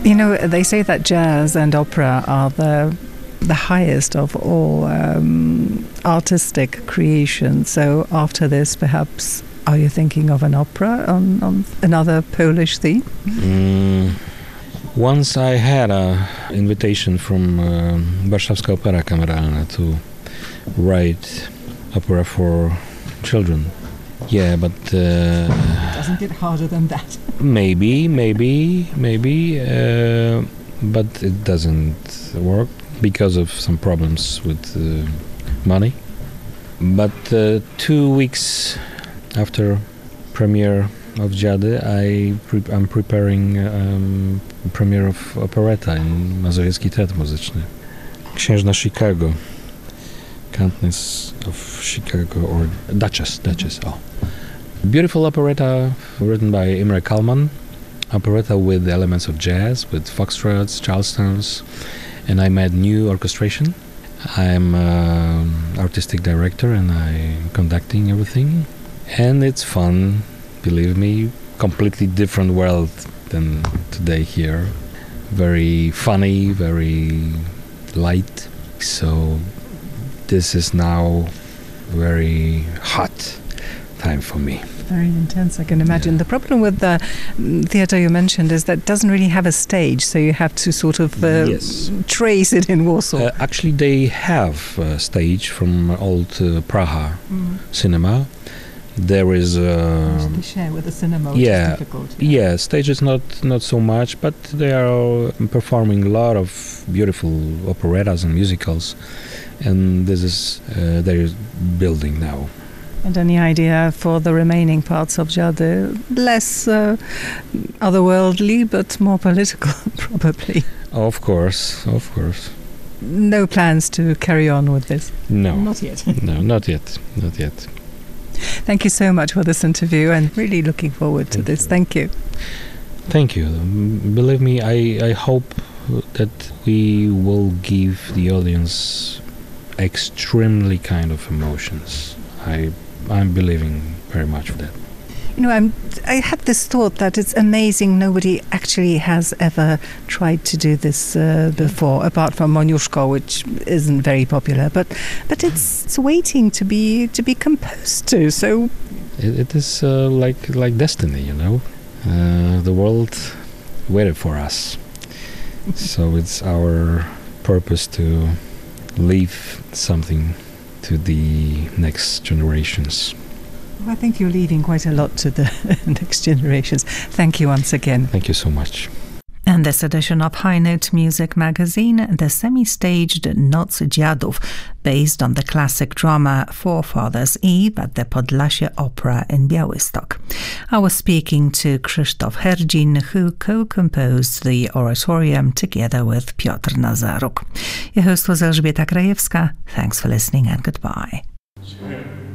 You know, they say that jazz and opera are the highest of all artistic creations. So after this, perhaps, are you thinking of an opera on another Polish theme? Once I had an invitation from Warszawska Opera Kameralna to write opera for children. Yeah, but... doesn't get harder than that. Maybe, but it doesn't work because of some problems with money. But 2 weeks after premiere of Dziady, I'm preparing premiere of operetta in Mazowiecki Teatr Muzyczny. Księżna Chicago, Countess of Chicago, or Duchess. Oh. Beautiful operetta written by Imre Kalman. Operetta with elements of jazz, with foxtrots, charlestons, and I made new orchestration. I'm artistic director and I'm conducting everything, and it's fun. Believe me, completely different world than today here. Very funny, very light. So this is now very hot time for me. Very intense, I can imagine. Yeah. The problem with the theatre you mentioned is that it doesn't really have a stage, so you have to sort of trace it in Warsaw. Actually, they have a stage from old Praha cinema. There is usually share with the cinema, which is difficult. Yeah, stage is not so much, but they are performing a lot of beautiful operettas and musicals, and this is they're building now. And any idea for the remaining parts of Dziady? Less otherworldly, but more political, probably. Of course. No plans to carry on with this? No. Not yet? No, not yet. Thank you so much for this interview, and really looking forward to this. Thank you. Thank you. Believe me, I hope that we will give the audience extremely kind of emotions. I'm believing very much of that. You know, I had this thought that it's amazing nobody actually has ever tried to do this before, apart from Moniuszko, which isn't very popular. But it's waiting to be composed to. So it is like destiny, you know. The world waited for us, so it's our purpose to leave something to the next generations. Well, I think you're leaving quite a lot to the next generations. Thank you once again. Thank you so much. And this edition of High Note Music Magazine, the semi-staged Noc Dziadów, based on the classic drama Forefathers' Eve at the Podlasie Opera in Białystok. I was speaking to Krzysztof Herdzin, who co-composed the oratorium together with Piotr Nazaruk. Your host was Elżbieta Krajewska. Thanks for listening and goodbye.